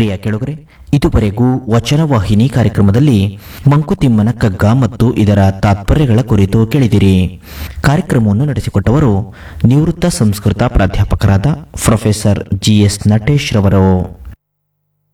ಪ್ರಿಯ ಕೆಳಗರೆ, ಇದುವರೆಗೂ ವಚನವಾಹಿನಿ ಕಾರ್ಯಕ್ರಮದಲ್ಲಿ ಮಂಕುತಿಮ್ಮನ ಕಗ್ಗ ಮತ್ತು ಇದರ ತಾತ್ಪರ್ಯಗಳ ಕುರಿತು ಕೇಳಿದಿರಿ. ಕಾರ್ಯಕ್ರಮವನ್ನು ನಡೆಸಿಕೊಟ್ಟವರು ನಿವೃತ್ತ ಸಂಸ್ಕೃತ ಪ್ರಾಧ್ಯಾಪಕರಾದ ಪ್ರೊಫೆಸರ್ ಜಿಎಸ್ ನಟೇಶ್ ರವರು.